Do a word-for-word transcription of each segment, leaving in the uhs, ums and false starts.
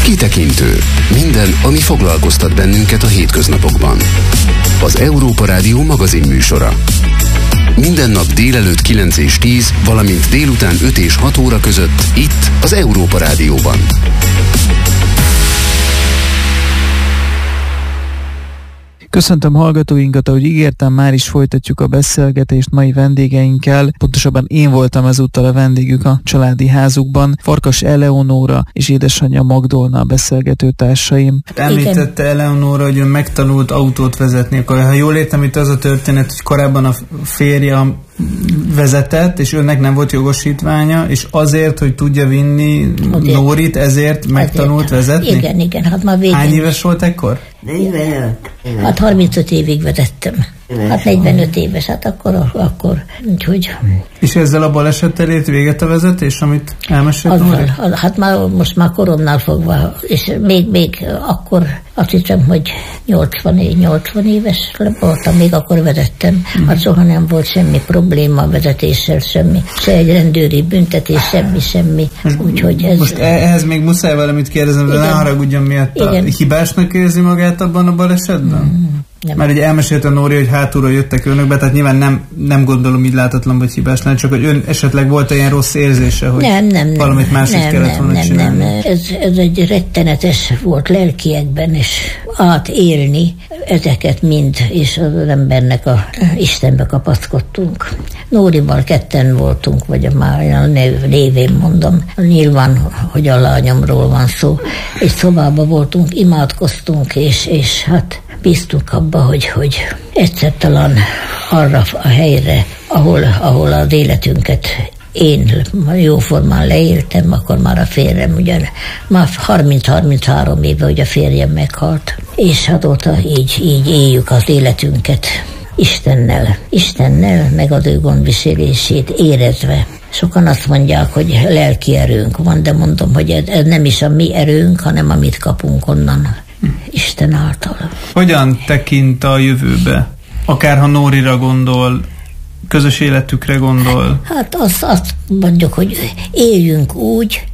Kitekintő. Minden, ami foglalkoztat bennünket a hétköznapokban. Az Európa Rádió magazin műsora. Minden nap délelőtt kilenc és tíz, valamint délután öt és hat óra között itt az Európa Rádióban. Köszöntöm hallgatóinkat, ahogy ígértem, már is folytatjuk a beszélgetést mai vendégeinkkel. Pontosabban én voltam ezúttal a vendégük a családi házukban. Farkas Eleonóra és édesanyja Magdolna a beszélgető társaim. Említette Eleonóra, hogy ön megtanult autót vezetni. Akkor, ha jól értem, itt az a történet, hogy korábban a férje vezetett, és önnek nem volt jogosítványa, és azért, hogy tudja vinni azért. Nórit, ezért megtanult azért. vezetni? Igen, igen. Hát már végén. Hány éves volt ekkor? negyvenöt. Hát harmincöt évig vezettem. Hát negyvenöt éves, hát akkor, akkor, úgyhogy... És ezzel a balesettel ért véget a vezetés, amit elmesélt Nóri? Hát már, most már koromnál fogva, és még, még akkor azt hiszem, hogy nyolcvan, nyolcvan éves voltam, még akkor vezettem. Mm. Hát soha nem volt semmi probléma a vezetéssel, semmi. Se egy rendőri büntetés, semmi, semmi. Úgyhogy ez... Most ehhez még muszáj valamit kérdezem, de ne haragudjon miatt. A hibásnak érzi magát abban a balesetben? Mm. Nem. Mert ugye elmesélte Nóri, hogy hátulról jöttek önökbe, tehát nyilván nem, nem gondolom így látatlan, vagy hibás lenne, csak hogy ön esetleg volt olyan rossz érzése, hogy nem, nem, valamit máshogy nem, kellett nem, volna nem, csinálni. Nem, ez, ez egy rettenetes volt lelkiekben, és átélni ezeket mind, és az embernek a Istenbe kapaszkodtunk. Nórival ketten voltunk, vagy a már a névén mondom, nyilván, hogy a lányomról van szó, és szobában voltunk, imádkoztunk, és, és hát bíztunk abba, hogy, hogy egyszer talán arra a helyre, ahol, ahol az életünket én jóformán leéltem, akkor már a férjem, ugyan már harminc-harminchárom éve, hogy a férjem meghalt, és azóta így, így éljük az életünket Istennel, Istennel, meg az ő gondviselését érezve. Sokan azt mondják, hogy lelki erőnk van, de mondom, hogy ez, ez nem is a mi erőnk, hanem amit kapunk onnan. Isten által. Hogyan tekint a jövőbe? Akár ha Nórira gondol, közös életükre gondol? Hát azt, azt mondjuk, hogy éljünk úgy,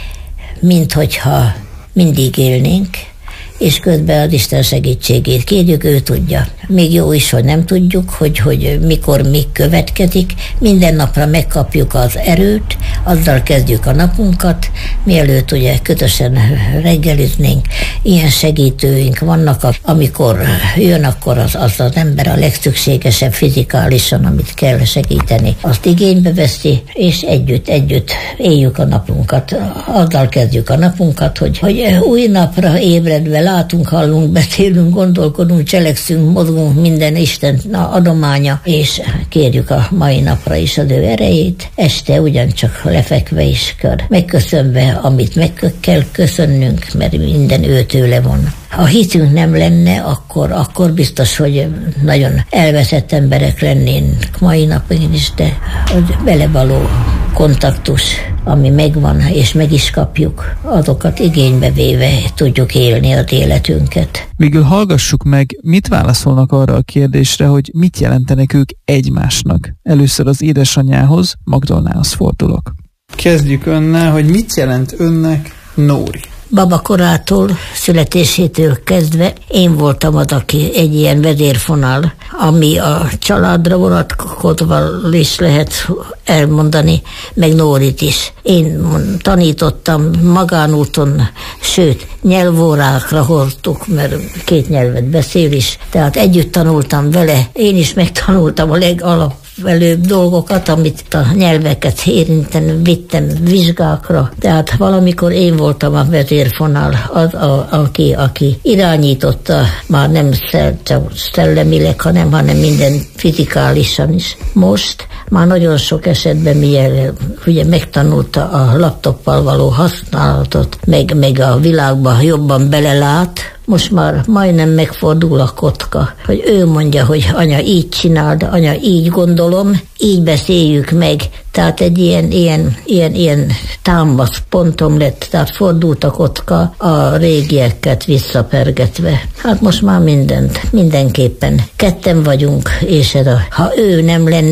mint hogyha mindig élnénk, és közben az Isten segítségét kérjük, ő tudja. Még jó is, hogy nem tudjuk, hogy, hogy mikor mi következik. Minden napra megkapjuk az erőt, azzal kezdjük a napunkat, mielőtt ugye közösen reggeliznénk. Ilyen segítőink vannak, amikor jön, akkor az, az az ember a legszükségesebb fizikálisan, amit kell segíteni. Azt igénybe veszi, és együtt, együtt éljük a napunkat. Azzal kezdjük a napunkat, hogy, hogy új napra ébredve látunk, hallunk, beszélünk, gondolkodunk, cselekszünk, mozgunk, minden Isten adománya, és kérjük a mai napra is az ő erejét. Este ugyancsak lefekve is kör, megköszönve, amit meg kell köszönnünk, mert minden ő tőle van. Ha hitünk nem lenne, akkor, akkor biztos, hogy nagyon elveszett emberek lennénk mai napon is, de vele való kontaktus, ami megvan, és meg is kapjuk, azokat igénybe véve tudjuk élni az életünket. Végül hallgassuk meg, mit válaszolnak arra a kérdésre, hogy mit jelentenek ők egymásnak. Először az édesanyjához, Magdolnához fordulok. Kezdjük önnel, hogy mit jelent önnek Nóri? Babakorától, születésétől kezdve én voltam az, aki egy ilyen vezérfonal, ami a családra vonatkozva is lehet elmondani, meg Nórit is. Én tanítottam magánúton, sőt, nyelvórákra hoztuk, mert két nyelvet beszél is, tehát együtt tanultam vele, én is megtanultam a legalap előbb dolgokat, amit a nyelveket érinten vittem vizsgákra. Tehát valamikor én voltam a vezérfonal, az, a, aki, aki irányította, már nem csak szellemileg, hanem, hanem minden fizikálisan is. Most már nagyon sok esetben milyen, ugye megtanulta a laptoppal való használatot, meg, meg a világba jobban belelát. Most már majdnem megfordul a kocka, hogy ő mondja, hogy anya így csináld, anya így gondolom, így beszéljük meg. Tehát egy ilyen, ilyen, ilyen, ilyen támasz pontom lett, tehát fordult a kocka a régieket visszapergetve. Hát most már mindent, mindenképpen ketten vagyunk, és ez a, ha ő nem lenne,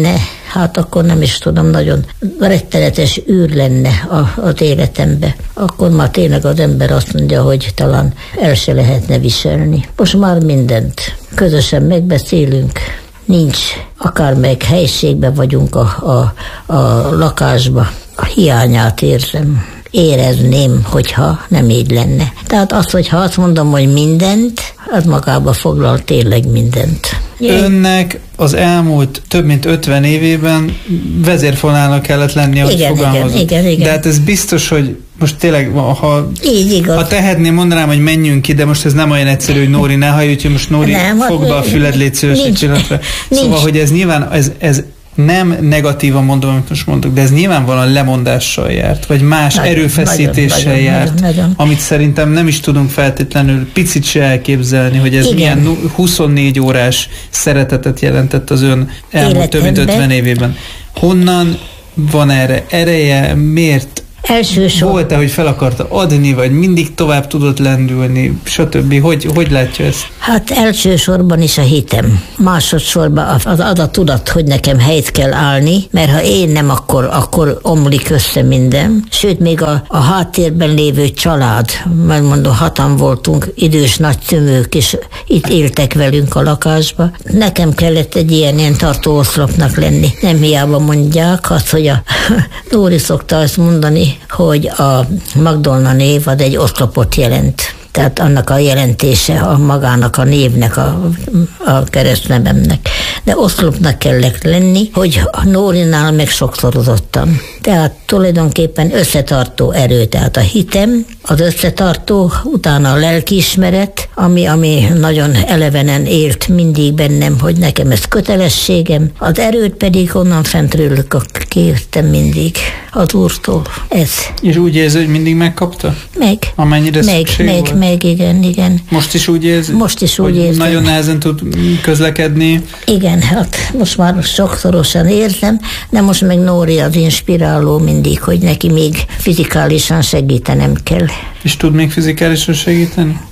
hát akkor nem is tudom, nagyon rettenetes űr lenne a, az életembe. Akkor már tényleg az ember azt mondja, hogy talán el se lehetne viselni. Most már mindent közösen megbeszélünk, nincs, akármelyik helységben vagyunk a, a, a lakásba, a hiányát érzem. Érezném, hogyha nem így lenne. Tehát az, hogyha azt mondom, hogy mindent, az magába foglal tényleg mindent. Önnek az elmúlt több mint ötven évében vezérfonálnak kellett lennie, hogy igen, fogalmazott. Igen, igen, igen. De hát ez biztos, hogy most tényleg, ha, így igaz. Ha tehetném, mondanám, hogy menjünk ki, de most ez nem olyan egyszerű, hogy Nóri ne hallj, úgyhogy most Nóri fogd be a füled, légy szíves egy pillanatra. Szóval, hogy ez nyilván, ez, ez nem negatívan mondom, amit most mondok, de ez nyilvánvalóan lemondással járt, vagy más nagyon, erőfeszítéssel nagyon, járt, nagyon, nagyon. Amit szerintem nem is tudunk feltétlenül picit se elképzelni, hogy ez igen. milyen huszonnégy órás szeretetet jelentett az ön elmúlt több mint ötven évében. Honnan van erre ereje, miért? Elsősor... Volt-e, hogy fel akarta adni, vagy mindig tovább tudott lendülni, stb. Hogy, hogy látja ezt? Hát elsősorban is a hitem. Másodszorban az, az a tudat, hogy nekem helyt kell állni, mert ha én nem, akkor, akkor omlik össze minden. Sőt, még a, a háttérben lévő család, mert mondom, hatan voltunk, idős nagyszülők, és itt éltek velünk a lakásba. Nekem kellett egy ilyen, ilyen tartóoszlopnak lenni. Nem hiába mondják azt, hogy a Nóri szokta azt mondani, hogy a Magdolna név az egy oszlopot jelent. Tehát annak a jelentése a magának a névnek, a, a keresztnevemnek. De oszlopnak kellett lenni, hogy a Nórinál meg sokszorozottam. Tehát tulajdonképpen összetartó erő, tehát a hitem, az összetartó, utána a lelkiismeret, ami, ami nagyon elevenen élt mindig bennem, hogy nekem ez kötelességem, az erőt pedig onnan fentről kértem mindig az Úrtól. Ez. És úgy érzi, hogy mindig megkapta? Meg. Amennyire meg, szükség meg, volt? Meg, igen, igen. Most is úgy érzi? Most is úgy érzem. Nagyon nehezen tud közlekedni? Igen, hát most már sokszorosan érzem, de most meg Nóri az inspiráló mindig, hogy neki még fizikálisan segítenem kell. És tud még fizikálisan segíteni?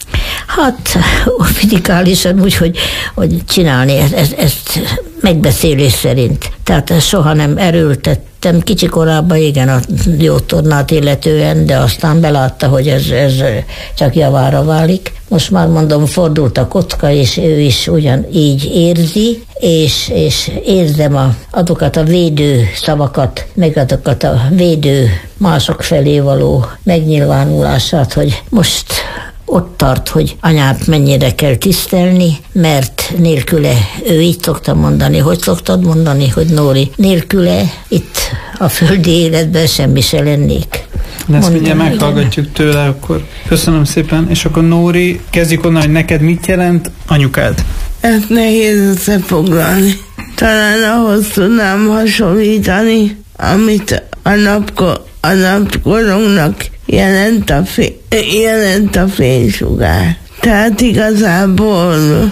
Hát fizikálisan úgy, hogy, hogy csinálni ezt, ezt, ezt megbeszélés szerint. Tehát soha nem erőltettem. Kicsi korában igen, a jó tornát illetően, de aztán belátta, hogy ez, ez csak javára válik. Most már mondom, fordult a kocka, és ő is ugyanígy érzi, és, és érzem a, azokat a védő szavakat, meg azokat a védő mások felé való megnyilvánulását, hogy most ott tart, hogy anyát mennyire kell tisztelni, mert nélküle, ő így szokta mondani, hogy szoktad mondani, hogy Nóri, nélküle itt a földi életben semmi se lennék. De ezt mindjárt meghallgatjuk igen. tőle, akkor köszönöm szépen. És akkor Nóri, kezdjük onnan, hogy neked mit jelent anyukád? Ezt nehéz összefoglalni. Talán ahhoz tudnám hasonlítani, amit a, napko- a napkorunknak jelent a, fény, jelent a fénysugár. Tehát igazából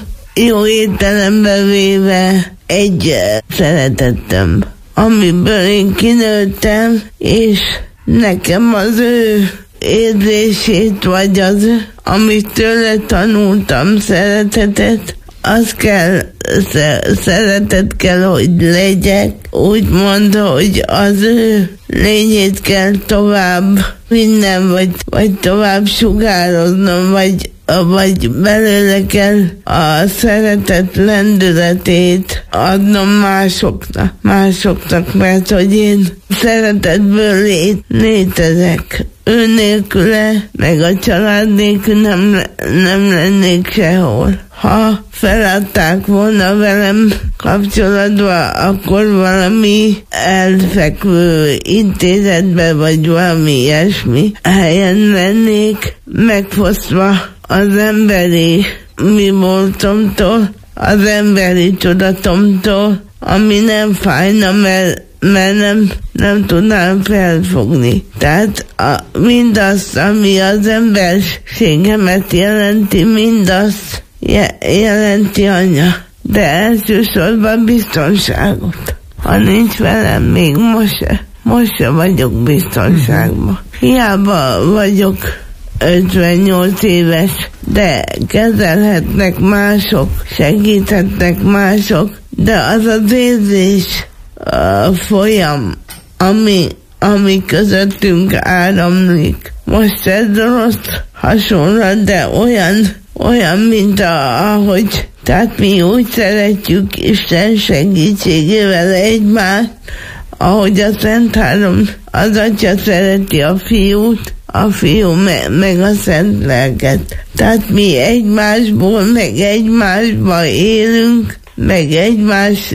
jó értelemben véve egy szeretettem, amiből én kinőttem, és nekem az ő érzését, vagy az, amit tőle tanultam, szeretetet, az kell, szeretet kell, hogy legyek. Úgy mondta, hogy az ő lényét kell tovább vinnem, vagy, vagy tovább sugároznom, vagy, vagy belőle kell a szeretet lendületét adnom másoknak, másoknak, mert hogy én szeretetből lét, létezek. Ő nélküle, meg a család nélkül nem, nem lennék sehol. Ha feladták volna velem kapcsolatban, akkor valami elfekvő intézetbe, vagy valami ilyesmi helyen lennék, megfosztva az emberi mi voltomtól, az emberi tudatomtól, ami nem fájna, mert mert nem, nem tudnám felfogni. Tehát a, mindazt, ami az emberségemet jelenti, mindazt je, jelenti anya. De elsősorban biztonságot. Ha nincs velem, még most se, most se vagyok biztonságban. Hiába vagyok ötvennyolc éves, de kezelhetnek mások, segíthetnek mások, de az az érzés, uh, folyam, ami, ami közöttünk áramlik. Most ez rossz hasonlat, de olyan, olyan, mint a, ahogy, tehát mi úgy szeretjük Isten segítségével egymást, ahogy a Szent Három, az Atya szereti a Fiút, a Fiú me- meg a Szent Lelket. Tehát mi egymásból, meg egymásba élünk, meg egymás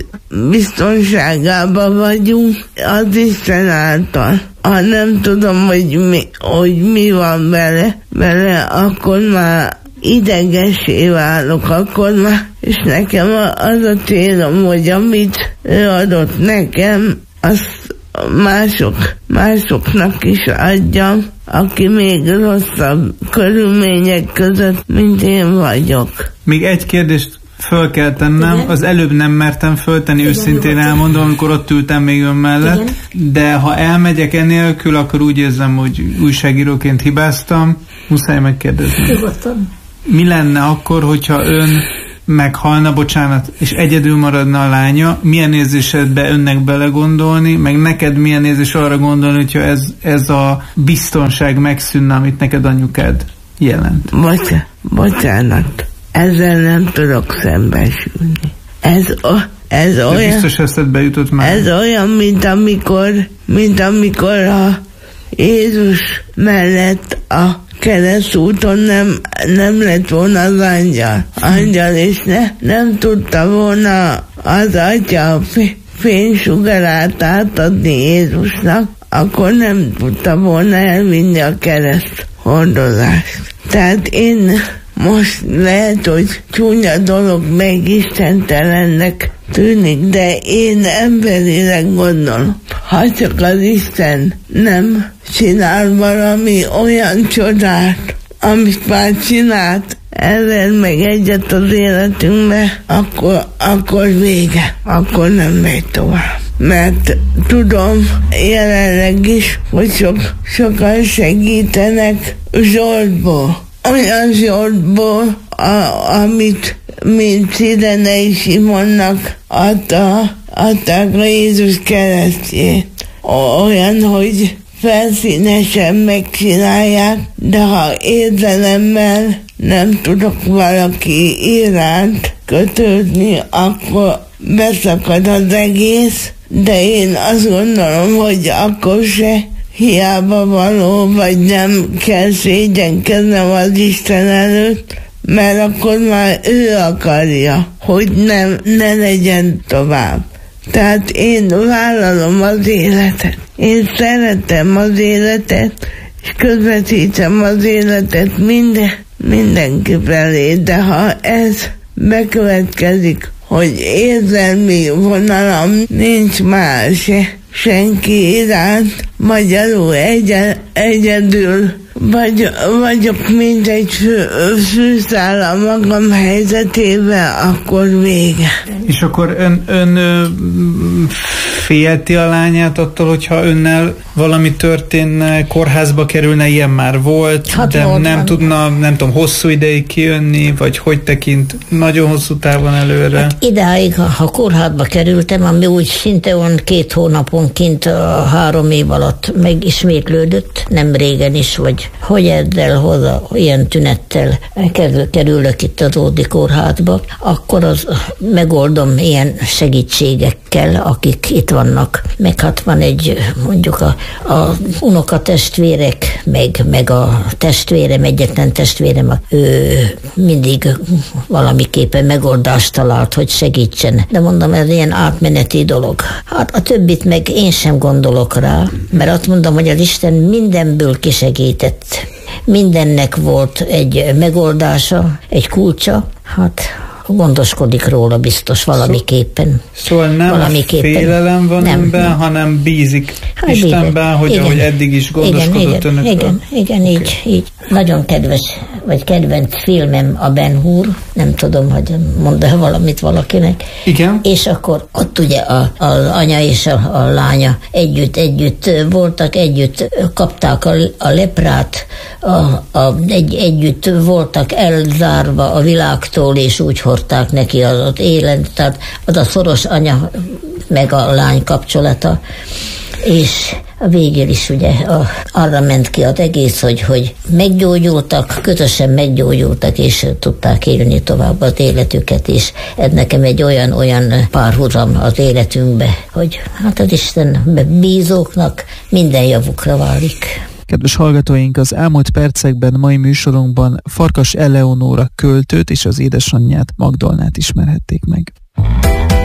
biztonságában vagyunk az Isten által. Ha nem tudom, hogy mi, hogy mi van vele, vele, akkor már idegessé válok, akkor már, és nekem az a célom, hogy amit ő adott nekem, azt mások, másoknak is adjam, aki még rosszabb körülmények között, mint én vagyok. Még egy kérdést föl kell tennem, igen. Az előbb nem mertem föltenni, igen, őszintén elmondom, amikor ott ültem még ön mellett, igen. De ha elmegyek enélkül, akkor úgy érzem, hogy újságíróként hibáztam, muszáj megkérdezni. Nyugodtan. Mi lenne akkor, hogyha ön meghalna, bocsánat, és egyedül maradna a lánya, milyen érzésedbe önnek belegondolni, meg neked milyen érzés arra gondolni, hogyha ez, ez a biztonság megszűnne, amit neked anyukád jelent? Bocsánat, bocsánat. Ezzel nem tudok szembesülni. Ez, o, ez De olyan... biztos eszedbe jutott már. Ez olyan, mint amikor, mint amikor a Jézus mellett a keresztúton nem, nem lett volna az angyal. Angyal, és ne, nem tudta volna az Atya a fénysugarát átadni Jézusnak, akkor nem tudta volna elvinni a kereszt hordozást. Tehát én most lehet, hogy csúnya dolog, meg istentelennek tűnik, de én emberileg gondolom, ha csak az Isten nem csinál valami olyan csodát, amit már csinált, ezzel meg egyet az életünkbe, akkor, akkor vége, akkor nem megy tovább. Mert tudom jelenleg is, hogy sok, sokan segítenek Zsoltból. Olyan Zsoltból, a, amit mint Szirenei Simonnak adta, adták a Jézus keresztjét. Olyan, hogy felszínesen megcsinálják, de ha érzelemmel nem tudok valaki iránt kötődni, akkor beszakad az egész, de én azt gondolom, hogy akkor se hiába való, vagy nem kell szégyenkeznem az Isten előtt, mert akkor már ő akarja, hogy nem, ne legyen tovább. Tehát én vállalom az életet. Én szeretem az életet, és közvetítem az életet minden, mindenki felé, de ha ez bekövetkezik, hogy érzelmi vonalam nincs már se, senki iránt, magyarul egyen, egyedül vagy, vagyok mint egy fű, fűszál a magam helyzetében, akkor vége. És akkor ön, ön félti a lányát attól, hogyha önnel valami történne, kórházba kerülne, ilyen már volt, hát de volt, nem van. Tudna, nem tudom, hosszú ideig kijönni, vagy hogy tekint nagyon hosszú távon előre? Hát idáig, ha, ha kórházba kerültem, ami úgy szinte olyan két hónaponként a három év alatt megismétlődött, nem régen is, vagy hogy ezzel hozzá, ilyen tünettel kerülök itt az Ódi kórházba, akkor az megoldom ilyen segítségekkel, akik itt vannak. Meg hát van egy, mondjuk a, a unokatestvérek, meg, meg a testvérem, egyetlen testvérem, ő mindig valamiképpen megoldást talált, hogy segítsen. De mondom, ez ilyen átmeneti dolog. Hát a többit meg én sem gondolok rá, mert azt mondom, hogy az Isten mindenből kisegített. Mindennek volt egy megoldása, egy kulcsa, hát gondoskodik róla biztos valamiképpen. Szóval nem valamiképpen. A félelem van nem, önben, nem. hanem bízik hát Istenben, hogy igen. ahogy eddig is gondoskodott önökről. Igen, igen, okay. így, így. Nagyon kedves, vagy kedvenc filmem a Ben Hur, nem tudom, hogy mondd valamit valakinek. Igen. És akkor ott ugye az anya és a, a lánya együtt, együtt voltak, együtt kapták a, a leprát, a, a, egy, együtt voltak elzárva a világtól, és úgy hordták neki az, az élet, tehát az a szoros anya meg a lány kapcsolata, és a végén is ugye a, arra ment ki az egész, hogy, hogy meggyógyultak, közösen meggyógyultak, és tudták élni tovább az életüket, és ez nekem egy olyan-olyan párhuzam az életünkbe, hogy hát az Isten bízóknak minden javukra válik. Kedves hallgatóink, az elmúlt percekben mai műsorunkban Farkas Eleonóra költőt és az édesanyját, Magdolnát ismerhették meg.